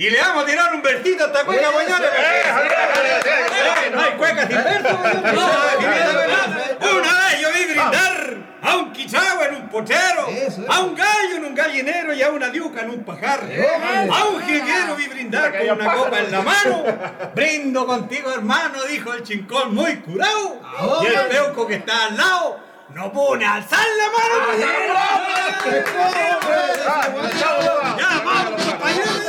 Y le vamos a tirar un versito a esta cueca, guañones. No hay cueca sin verso. Una vez yo vi brindar a un quichagua en un pochero, a un gallo en un gallinero y a una diuca en un pajar. A un jilguero vi brindar con una copa en la mano. Brindo contigo, hermano, dijo el chincón muy curado. Y el peuco que está al lado no pone a alzar la mano. ¡Ya, vamos!